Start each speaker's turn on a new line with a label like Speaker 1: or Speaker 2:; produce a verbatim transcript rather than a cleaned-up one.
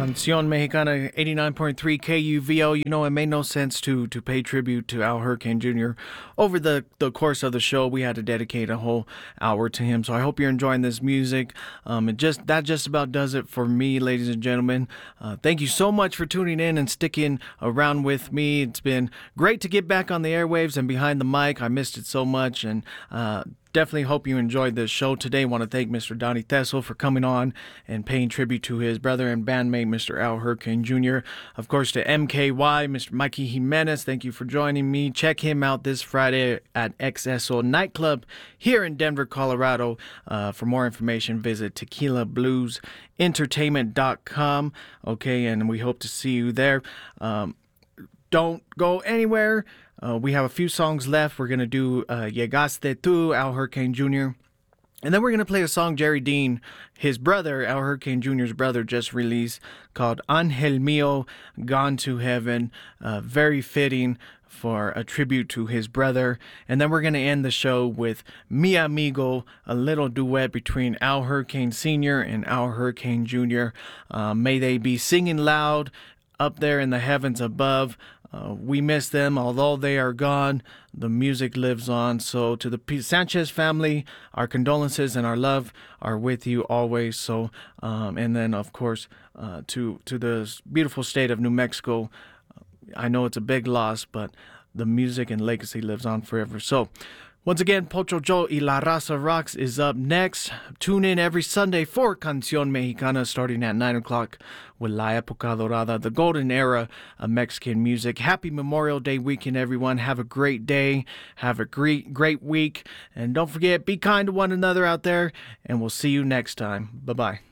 Speaker 1: Canción Mexicana eighty-nine point three K U V O. You know, it made no sense to to pay tribute to Al Hurricane Junior Over the, the course of the show, we had to dedicate a whole hour to him. So I hope you're enjoying this music. Um, it just That just about does it for me, ladies and gentlemen. Uh, thank you so much for tuning in and sticking around with me. It's been great to get back on the airwaves and behind the mic. I missed it so much, and uh, definitely hope you enjoyed this show today. I want to thank Mister Donnie Thessel for coming on and paying tribute to his brother and bandmate, Mister Al Hurricane Junior Of course, to M K Y, Mister Mikey Jimenez, thank you for joining me. Check him out this Friday at X S O Nightclub here in Denver, Colorado. Uh, for more information, visit tequila blues entertainment dot com. Okay, and we hope to see you there. Um, don't go anywhere. Uh, we have a few songs left. We're going to do uh, Llegaste Tu, Al Hurricane Junior And then we're going to play a song Jerry Dean, his brother, Al Hurricane Junior's brother, just released called Angel Mio, Gone to Heaven. Uh, very fitting for a tribute to his brother. And then we're going to end the show with Mi Amigo, a little duet between Al Hurricane Senior and Al Hurricane Junior Uh, may they be singing loud up there in the heavens above. Uh, we miss them, although they are gone. The music lives on. So to the P- Sanchez family, our condolences and our love are with you always. So, um, and then of course, uh, to to the beautiful state of New Mexico. I know it's a big loss, but the music and legacy lives on forever. So, once again, Pocho Joe y La Raza Rocks is up next. Tune in every Sunday for Canción Mexicana starting at nine o'clock with La Época Dorada, the golden era of Mexican music. Happy Memorial Day weekend, everyone. Have a great day. Have a great, great week. And don't forget, be kind to one another out there. And we'll see you next time. Bye-bye.